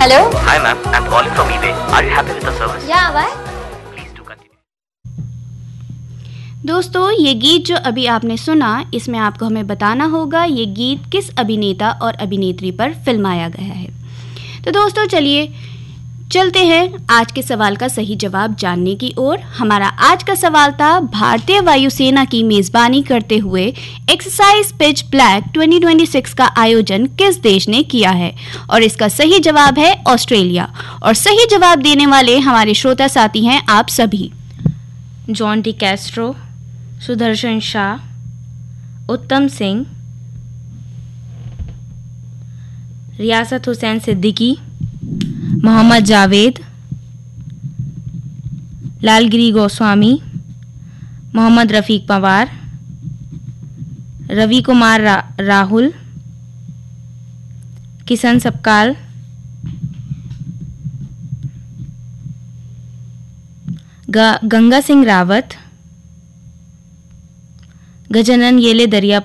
Hello? Hi ma'am, I'm calling from eBay. Are you happy with the service? Yeah, why? Please do continue. दोस्तों, ये गीत जो अभी आपने सुना, इसमें आपको हमें बताना होगा ये गीत किस अभिनेता और अभिनेत्री पर फिल्माया गया है। तो दोस्तों चलिए चलते हैं आज के सवाल का सही जवाब जानने की ओर। हमारा आज का सवाल था, भारतीय वायुसेना की मेजबानी करते हुए एक्सरसाइज पिच ब्लैक 2026 का आयोजन किस देश ने किया है? और इसका सही जवाब है ऑस्ट्रेलिया। और सही जवाब देने वाले हमारे श्रोता साथी हैं आप सभी। John D Castro, Sudarshan Shah, उत्तम सिंह, रियासत हुसैन सिद्दीकी, मोहम्मद जावेद, लालगिरी गोस्वामी, मोहम्मद रफ़ीक पवार, रवि कुमार राहुल, किशन सपकाल, गंगा सिंह रावत, गजानन येले दरिया